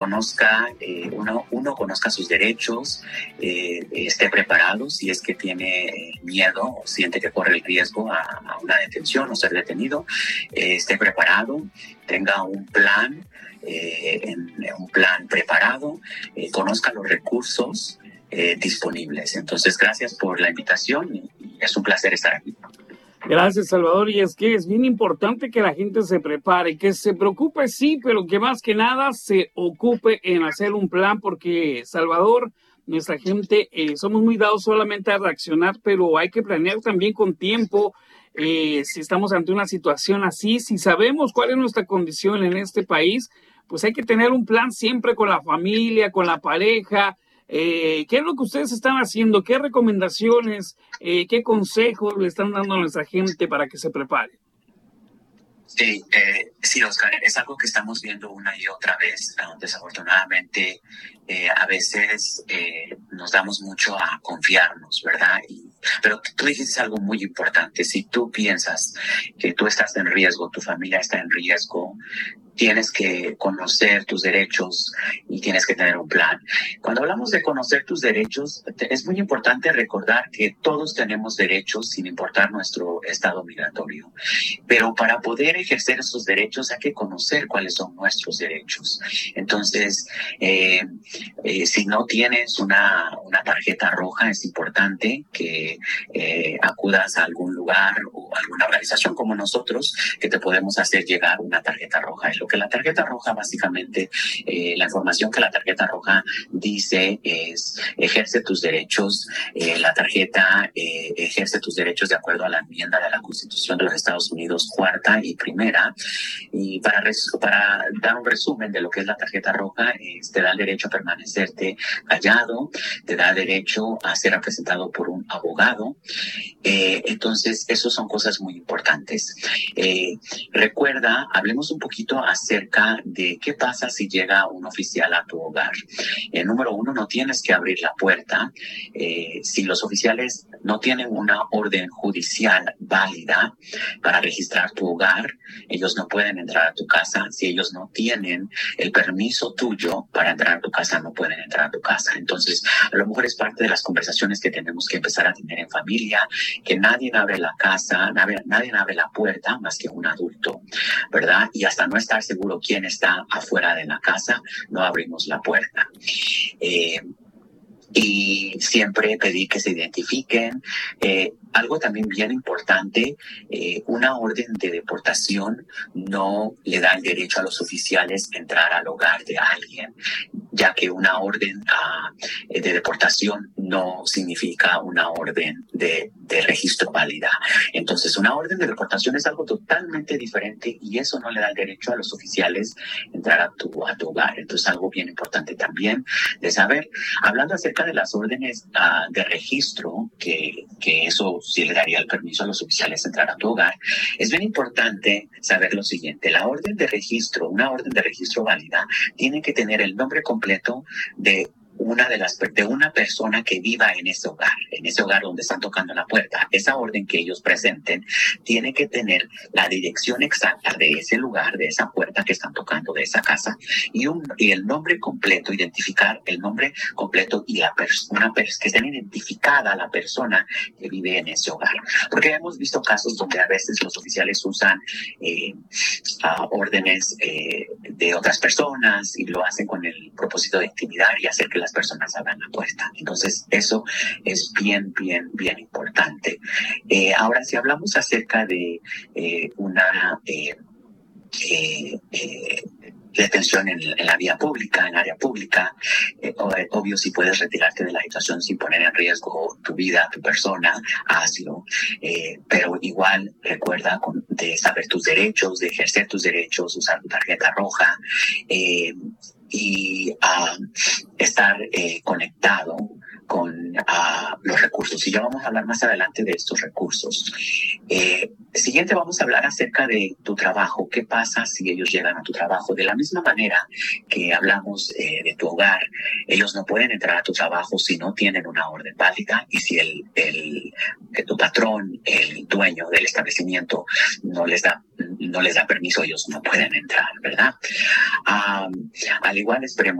uno conozca sus derechos, esté preparado si es que tiene miedo o siente que corre el riesgo a una detención o ser detenido, esté preparado, tenga un plan preparado, conozca los recursos disponibles. Entonces, gracias por la invitación y es un placer estar aquí. Gracias, Salvador. Y es que es bien importante que la gente se prepare, que se preocupe, sí, pero que más que nada se ocupe en hacer un plan, porque, Salvador, nuestra gente, somos muy dados solamente a reaccionar, pero hay que planear también con tiempo. Si estamos ante una situación así, si sabemos cuál es nuestra condición en este país, pues hay que tener un plan siempre con la familia, con la pareja. ¿Qué es lo que ustedes están haciendo? ¿Qué recomendaciones, qué consejos le están dando a nuestra gente para que se prepare? Sí, Oscar, es algo que estamos viendo una y otra vez. Desafortunadamente, a veces nos damos mucho a confiarnos, ¿verdad? Pero tú dijiste algo muy importante. Si tú piensas que tú estás en riesgo, tu familia está en riesgo, tienes que conocer tus derechos y tienes que tener un plan. Cuando hablamos de conocer tus derechos, es muy importante recordar que todos tenemos derechos sin importar nuestro estado migratorio. Pero para poder ejercer esos derechos hay que conocer cuáles son nuestros derechos. Entonces, si no tienes una tarjeta roja, es importante que acudas a algún lugar o alguna organización como nosotros que te podemos hacer llegar una tarjeta roja. Lo que la tarjeta roja, básicamente, la información que la tarjeta roja dice es: ejerce tus derechos. La tarjeta ejerce tus derechos de acuerdo a la enmienda de la Constitución de los Estados Unidos, cuarta y primera. Y para dar un resumen de lo que es la tarjeta roja, te da el derecho a permanecerte callado, te da derecho a ser representado por un abogado. Entonces, eso son cosas muy importantes. Recuerda, hablemos un poquito acerca de qué pasa si llega un oficial a tu hogar. Número uno, no tienes que abrir la puerta. Si los oficiales no tienen una orden judicial válida para registrar tu hogar, ellos no pueden entrar a tu casa. Si ellos no tienen el permiso tuyo para entrar a tu casa, no pueden entrar a tu casa. Entonces, a lo mejor es parte de las conversaciones que tenemos que empezar a tener en familia, que nadie abre la casa, nadie abre la puerta más que un adulto, ¿verdad? Y hasta no estar seguro quién está afuera de la casa, no abrimos la puerta. Y siempre pedir que se identifiquen. Algo también bien importante, una orden de deportación no le da el derecho a los oficiales a entrar al hogar de alguien, ya que una orden de deportación no significa una orden de registro válida. Entonces, una orden de deportación es algo totalmente diferente y eso no le da el derecho a los oficiales a entrar a tu hogar. Entonces, algo bien importante también de saber. Hablando acerca de las órdenes de registro, que eso sí le daría el permiso a los oficiales de entrar a tu hogar, es bien importante saber lo siguiente. La orden de registro, una orden de registro válida, tiene que tener el nombre completo de una persona que viva en ese hogar donde están tocando la puerta. Esa orden que ellos presenten tiene que tener la dirección exacta de ese lugar, de esa puerta que están tocando, de esa casa, y el nombre completo, identificar el nombre completo y que estén identificada la persona que vive en ese hogar. Porque hemos visto casos donde a veces los oficiales usan órdenes de otras personas y lo hacen con el propósito de intimidar y hacer que las personas abran la puerta. Entonces, eso es bien importante. Ahora, si hablamos acerca de una detención en la vía pública, en área pública, obvio, si puedes retirarte de la situación sin poner en riesgo tu vida, tu persona, hazlo. Pero igual recuerda de saber tus derechos, de ejercer tus derechos, usar tu tarjeta roja, y estar conectado con los recursos. Y ya vamos a hablar más adelante de estos recursos. Siguiente, vamos a hablar acerca de tu trabajo. ¿Qué pasa si ellos llegan a tu trabajo? De la misma manera que hablamos de tu hogar, ellos no pueden entrar a tu trabajo si no tienen una orden válida y si tu patrón, el dueño del establecimiento, no les da permiso, ellos no pueden entrar, ¿verdad? Al igual esperemos